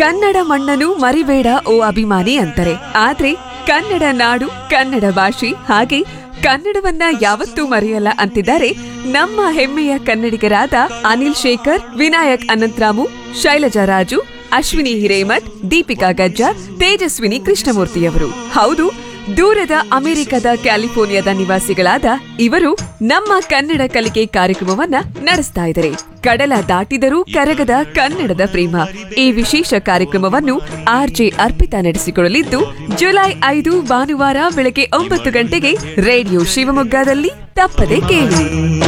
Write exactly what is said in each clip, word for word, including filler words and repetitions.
ಕನ್ನಡ ಮಣ್ಣನು ಮರಿಬೇಡ ಓ ಅಭಿಮಾನಿ ಅಂತಾರೆ. ಆದ್ರೆ ಕನ್ನಡ ನಾಡು, ಕನ್ನಡ ಭಾಷೆ ಹಾಗೆ ಕನ್ನಡವನ್ನ ಯಾವತ್ತೂ ಮರೆಯಲ್ಲ ಅಂತಿದ್ದಾರೆ ನಮ್ಮ ಹೆಮ್ಮೆಯ ಕನ್ನಡಿಗರಾದ ಅನಿಲ್ ಶೇಖರ್, ವಿನಾಯಕ್ ಅನಂತರಾಮು, ಶೈಲಜಾ ರಾಜು, ಅಶ್ವಿನಿ ಹಿರೇಮಠ್, ದೀಪಿಕಾ ಗಜ್ಜಾರ್, ತೇಜಸ್ವಿನಿ ಕೃಷ್ಣಮೂರ್ತಿಯವರು. ಹೌದು, ದೂರದ ಅಮೆರಿಕದ ಕ್ಯಾಲಿಫೋರ್ನಿಯಾದ ನಿವಾಸಿಗಳಾದ ಇವರು ನಮ್ಮ ಕನ್ನಡ ಕಲಿಕೆ ಕಾರ್ಯಕ್ರಮವನ್ನ ನಡೆಸ್ತಾ ಇದ್ದಾರೆ. ಕಡಲ ದಾಟಿದರೂ ಕರಗದ ಕನ್ನಡದ ಪ್ರೇಮ ಈ ವಿಶೇಷ ಕಾರ್ಯಕ್ರಮವನ್ನು ಆರ್ಜೆ ಅರ್ಪಿತಾ ನಡೆಸಿಕೊಳ್ಳಲಿದ್ದು, ಜುಲೈ ಐದು ಭಾನುವಾರ ಬೆಳಗ್ಗೆ ಒಂಬತ್ತು ಗಂಟೆಗೆ ರೇಡಿಯೋ ಶಿವಮೊಗ್ಗದಲ್ಲಿ ತಪ್ಪದೆ ಕೇಳಿ.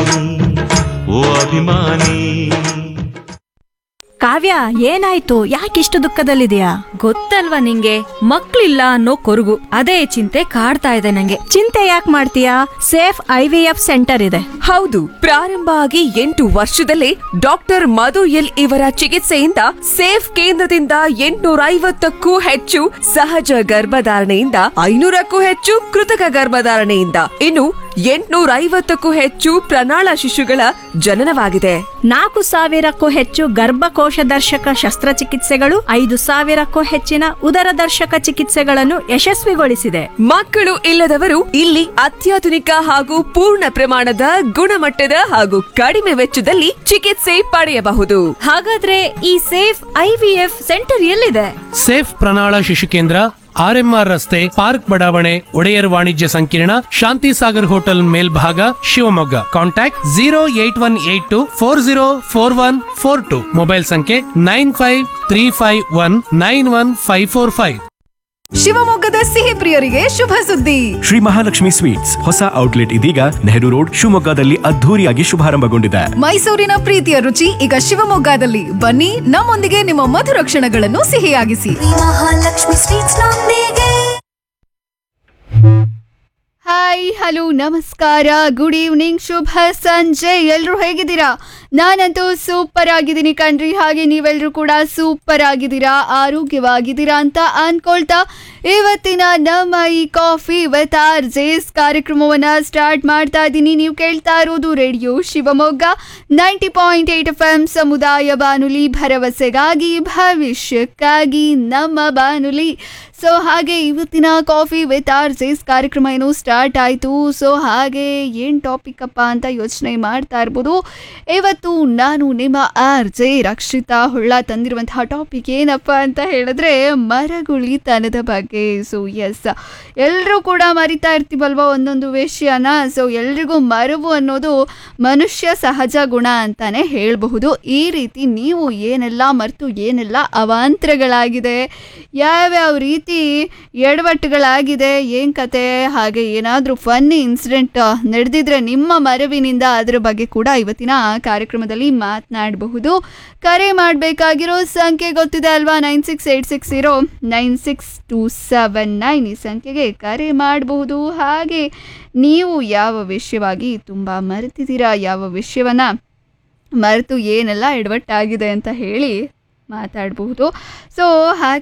ಕಾವ್ಯ, ಏನಾಯ್ತು? ಯಾಕಿಷ್ಟು ದುಃಖದಲ್ಲಿದೆಯಾ? ಗೊತ್ತಲ್ವಾ ನಿಂಗೆ, ಮಕ್ಳಿಲ್ಲ ಅನ್ನೋ ಕೊರಗು, ಅದೇ ಚಿಂತೆ ಕಾಡ್ತಾ ಇದೆ ನಂಗೆ. ಚಿಂತೆ ಯಾಕೆ ಮಾಡ್ತೀಯಾ? Safe I V F centre ಇದೆ. ಹೌದು, ಪ್ರಾರಂಭ ಆಗಿ ಎಂಟು ವರ್ಷದಲ್ಲೇ ಡಾಕ್ಟರ್ ಮಧು ಎಲ್ ಇವರ ಚಿಕಿತ್ಸೆಯಿಂದ ಸೇಫ್ ಕೇಂದ್ರದಿಂದ ಎಂಟುನೂರ ಐವತ್ತಕ್ಕೂ ಹೆಚ್ಚು ಸಹಜ ಗರ್ಭಧಾರಣೆಯಿಂದ ಐನೂರಕ್ಕೂ ಹೆಚ್ಚು ಕೃತಕ ಗರ್ಭಧಾರಣೆಯಿಂದ ಇನ್ನು ಎಂಟುನೂರ ಐವತ್ತಕ್ಕೂ ಹೆಚ್ಚು ಪ್ರಣಾಳ ಶಿಶುಗಳ ಜನನವಾಗಿದೆ. ನಾಲ್ಕು ಸಾವಿರಕ್ಕೂ ಹೆಚ್ಚು ಗರ್ಭಕೋಶ ದರ್ಶಕ ಶಸ್ತ್ರಚಿಕಿತ್ಸೆಗಳು, ಐದು ಸಾವಿರಕ್ಕೂ ಹೆಚ್ಚಿನ ಉದರ ದರ್ಶಕ ಚಿಕಿತ್ಸೆಗಳನ್ನು ಯಶಸ್ವಿಗೊಳಿಸಿದೆ. ಮಕ್ಕಳು ಇಲ್ಲದವರು ಇಲ್ಲಿ ಅತ್ಯಾಧುನಿಕ ಹಾಗೂ ಪೂರ್ಣ ಪ್ರಮಾಣದ ಗುಣಮಟ್ಟದ ಹಾಗೂ ಕಡಿಮೆ ವೆಚ್ಚದಲ್ಲಿ ಚಿಕಿತ್ಸೆ ಪಡೆಯಬಹುದು. ಹಾಗಾದ್ರೆ ಈ safe I V F centre ಎಲ್ಲಿದೆ? ಸೇಫ್ ಪ್ರಣಾಳ ಶಿಶು ಕೇಂದ್ರ, ಆರ್ ಎಂ ಆರ್ ರಸ್ತೆ, ಪಾರ್ಕ್ ಬಡಾವಣೆ, ಒಡೆಯರ್ ವಾಣಿಜ್ಯ ಸಂಕೀರ್ಣ, ಶಾಂತಿ ಸಾಗರ್ ಹೋಟೆಲ್ ಮೇಲ್ಭಾಗ, Shivamogga. Contact zero eight one eight to four zero four one four to. Mobile ಸಂಖ್ಯೆ nine five three five one nine one five four five. ಶಿವಮೊಗ್ಗದ ಸಿಹಿ ಪ್ರಿಯರಿಗೆ ಶುಭ ಸುದ್ದಿ. ಶ್ರೀ ಮಹಾಲಕ್ಷ್ಮಿ ಸ್ವೀಟ್ಸ್ ಹೊಸ ಔಟ್ಲೆಟ್ ಇದೀಗ ನೆಹರು ರೋಡ್ ಶಿವಮೊಗ್ಗದಲ್ಲಿ ಅದ್ಧೂರಿಯಾಗಿ ಶುಭಾರಂಭಗೊಂಡಿದೆ. ಮೈಸೂರಿನ ಪ್ರೀತಿಯ ರುಚಿ ಈಗ ಶಿವಮೊಗ್ಗದಲ್ಲಿ. ಬನ್ನಿ, ನಮ್ಮೊಂದಿಗೆ ನಿಮ್ಮ ಮಧುರ ಕ್ಷಣಗಳನ್ನು ಸಿಹಿಯಾಗಿಸಿ. ಮಹಾಲಕ್ಷ್ಮಿ ಸ್ವೀಟ್ಸ್ ನೊಂದಿಗೆ. ಹಾಯ್, ಹಲೋ, ನಮಸ್ಕಾರ, ಗುಡ್ ಈವ್ನಿಂಗ್, ಶುಭ ಸಂಜೆ. ಎಲ್ಲರೂ ಹೇಗಿದ್ದೀರಾ? ನಾನಂತೂ ಸೂಪರ್ ಆಗಿದ್ದೀನಿ ಕಣ್ರಿ. ಹಾಗೆ ನೀವೆಲ್ಲರೂ ಕೂಡ ಸೂಪರ್ ಆಗಿದ್ದೀರಾ, ಆರೋಗ್ಯವಾಗಿದ್ದೀರಾ ಅಂತ ಅನ್ಕೊಳ್ತಾ ಇವತ್ತಿನ ನಮ್ಮ ಈ ಕಾಫಿ ವಿತ್ ಆರ್ ಜೇಸ್ ಕಾರ್ಯಕ್ರಮವನ್ನು ಸ್ಟಾರ್ಟ್ ಮಾಡ್ತಾ ಇದ್ದೀನಿ. ನೀವು ಕೇಳ್ತಾ ಇರೋದು radio Shivamogga ninety point eight F M ಸಮುದಾಯ ಬಾನುಲಿ, ಭರವಸೆಗಾಗಿ ಭವಿಷ್ಯಕ್ಕಾಗಿ ನಮ್ಮ ಬಾನುಲಿ. ಸೊ ಹಾಗೆ ಇವತ್ತಿನ ಕಾಫಿ ವಿತ್ ಆರ್ ಜೇಸ್ ಕಾರ್ಯಕ್ರಮ ಏನು ಸ್ಟಾರ್ಟ್ ಆಯಿತು. ಸೊ ಹಾಗೆ ಏನು ಟಾಪಿಕ್ ಅಪ್ಪ ಅಂತ ಯೋಚನೆ ಮಾಡ್ತಾ ಇರ್ಬೋದು. ಇವತ್ತು ನಾನು ನಿಮ್ಮ R J Rakshita Holla ತಂದಿರುವಂತಹ topic ಏನಪ್ಪ ಅಂತ ಹೇಳಿದ್ರೆ ಮರಗುಳಿತನದ ಬಗ್ಗೆ. ಸೊ ಎಸ್, ಎಲ್ಲರೂ ಕೂಡ ಮರಿತಾ ಇರ್ತೀವಲ್ವ ಒಂದೊಂದು ವಿಷಯನ. ಸೊ ಎಲ್ರಿಗೂ ಮರವು ಅನ್ನೋದು ಮನುಷ್ಯ ಸಹಜ ಗುಣ ಅಂತಾನೆ ಹೇಳಬಹುದು. ಈ ರೀತಿ ನೀವು ಏನೆಲ್ಲ ಮರೆತು ಏನೆಲ್ಲ ಅವಾಂತರಗಳಾಗಿದೆ, ಯಾವ್ಯಾವ ರೀತಿ ಎಡವಟ್ಟುಗಳಾಗಿದೆ, ಏನು ಕತೆ, ಹಾಗೆ ಏನಾದರೂ ಫನ್ನಿ ಇನ್ಸಿಡೆಂಟ್ ನಡೆದಿದ್ರೆ ನಿಮ್ಮ ಮರವಿನಿಂದ, ಅದರ ಬಗ್ಗೆ ಕೂಡ ಇವತ್ತಿನ ಕಾರ್ಯಕ್ರಮದಲ್ಲಿ ಮಾತನಾಡಬಹುದು. ಕರೆ ಮಾಡಬೇಕಾಗಿರೋ ಸಂಖ್ಯೆ ಗೊತ್ತಿದೆ ಅಲ್ವಾ, nine six eight six zero nine six two seven nine. ಈ ಸಂಖ್ಯೆಗೆ ಕರೆ ಮಾಡಬಹುದು. ಹಾಗೆ ನೀವು ಯಾವ ವಿಷಯವಾಗಿ ತುಂಬ ಮರೆತಿದ್ದೀರಾ, ಯಾವ ವಿಷಯವನ್ನು ಮರೆತು ಏನೆಲ್ಲ ಎಡವಟ್ಟಾಗಿದೆ ಅಂತ ಹೇಳಿ ಮಾತಾಡಬಹುದು. ಸೊ ಹಾಗೆ